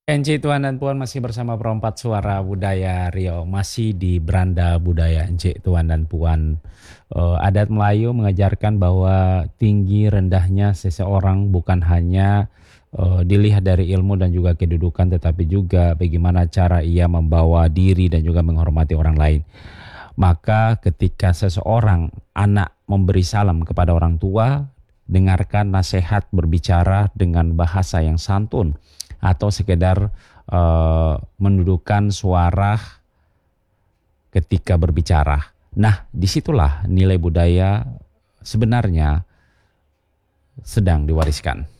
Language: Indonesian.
NC Tuan dan Puan masih bersama Perompak Suara Budaya Riau, masih di Beranda Budaya NC Tuan dan Puan. Adat Melayu mengajarkan bahwa tinggi rendahnya seseorang bukan hanya dilihat dari ilmu dan juga kedudukan, tetapi juga bagaimana cara ia membawa diri dan juga menghormati orang lain. Maka ketika seseorang anak memberi salam kepada orang tua, dengarkan nasihat berbicara dengan bahasa yang santun atau sekedar menundukkan suara ketika berbicara. Nah, disitulah nilai budaya sebenarnya sedang diwariskan.